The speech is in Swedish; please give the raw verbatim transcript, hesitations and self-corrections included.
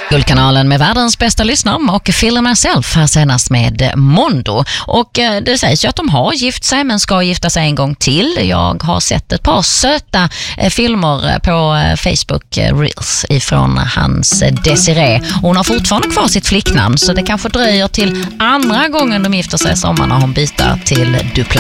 Guldkanalen med världens bästa lyssnare och Feel Myself här senast med Mondo. Och det sägs ju att de har gift sig men ska gifta sig en gång till. Jag har sett ett par söta filmer på Facebook Reels ifrån hans Desiree. Hon har fortfarande kvar sitt flicknamn så det kanske dröjer till andra gången de gifter sig i sommar när hon byter till Dupla.